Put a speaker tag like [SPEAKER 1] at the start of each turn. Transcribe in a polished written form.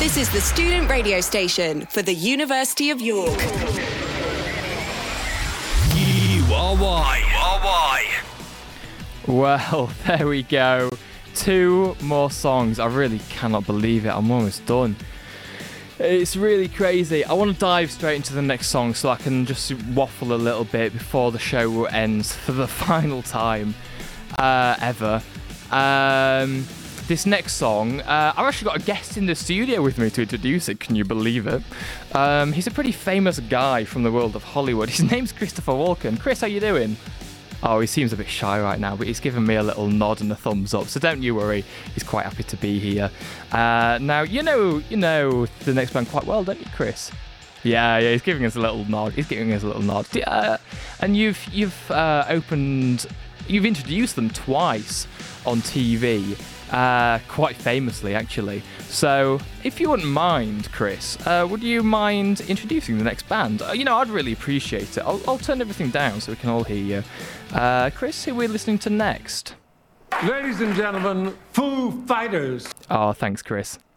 [SPEAKER 1] This is the student radio station for the University of York.
[SPEAKER 2] URY.
[SPEAKER 3] Well, there we go. 2 more songs. I really cannot believe it. I'm almost done. It's really crazy. I want to dive straight into the next song so I can just waffle a little bit before the show ends for the final time ever. This next song, I've actually got a guest in the studio with me to introduce it. Can you believe it? He's a pretty famous guy from the world of Hollywood. His name's Christopher Walken. Chris, how you doing? Oh, he seems a bit shy right now, but he's given me a little nod and a thumbs up, so don't you worry. He's quite happy to be here. Now, you know the next band quite well, don't you, Chris? Yeah, he's giving us a little nod. And you've introduced them twice on TV, quite famously, actually. So, if you wouldn't mind, Chris, would you mind introducing the next band? I'd really appreciate it. I'll turn everything down so we can all hear you. Chris, who are we listening to next?
[SPEAKER 4] Ladies and gentlemen, Foo Fighters.
[SPEAKER 3] Oh, thanks, Chris.